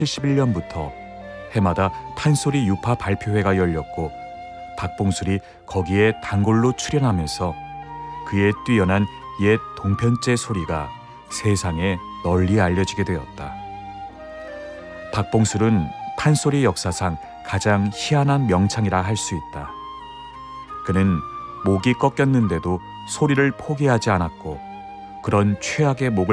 1971년부터 해마다 판소리 유파 발표회가 열렸고 박봉술이 거기에 단골로 출연하면서 그의 뛰어난 옛 동편제 소리가 세상에 널리 알려지게 되었다. 박봉술은 판소리 역사상 가장 희한한 명창이라 할 수 있다. 그는 목이 꺾였는데도 소리를 포기하지 않았고 그런 최악의 목을